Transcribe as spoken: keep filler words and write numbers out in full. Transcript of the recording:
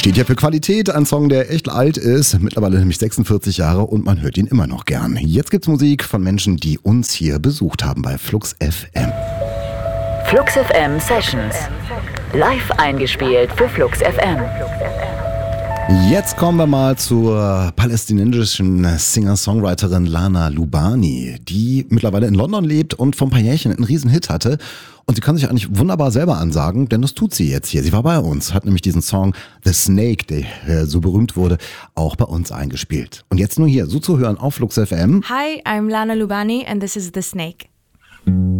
Steht ja für Qualität, ein Song, der echt alt ist, mittlerweile nämlich sechsundvierzig Jahre und man hört ihn immer noch gern. Jetzt gibt's Musik von Menschen, die uns hier besucht haben bei Flux F M. Flux F M Sessions. Live eingespielt für Flux F M. Jetzt kommen wir mal zur palästinensischen Singer-Songwriterin Lana Lubani, die mittlerweile in London lebt und vor ein paar Jährchen einen riesen Hit hatte. Und sie kann sich eigentlich wunderbar selber ansagen, denn das tut sie jetzt hier. Sie war bei uns, hat nämlich diesen Song The Snake, der äh, so berühmt wurde, auch bei uns eingespielt. Und jetzt nur hier, so zu hören auf Flux F M. Hi, I'm Lana Lubani and this is The Snake.